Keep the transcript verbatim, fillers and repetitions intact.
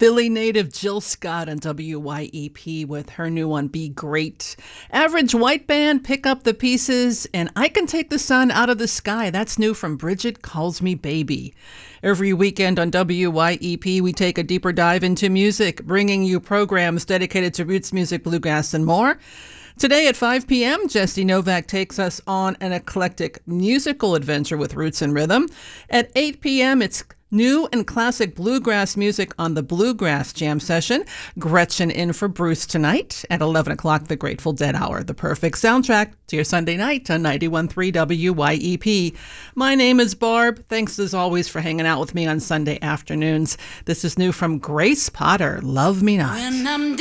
Philly native Jill Scott on W Y E P with her new one, Be Great. Average White Band, Pick Up the Pieces, and I Can Take the Sun Out of the Sky. That's new from Bridget Calls Me Baby. Every weekend on W Y E P, we take a deeper dive into music, bringing you programs dedicated to roots music, bluegrass, and more. Today at five p.m., Jesse Novak takes us on an eclectic musical adventure with Roots and Rhythm. At eight p.m., it's new and classic bluegrass music on the Bluegrass Jam Session. Gretchen in for Bruce tonight. At eleven o'clock, the Grateful Dead Hour, the perfect soundtrack to your Sunday night on ninety-one point three W Y E P. My name is Barb. Thanks as always for hanging out with me on Sunday afternoons. This is new from Grace Potter, Love Me Not. When I'm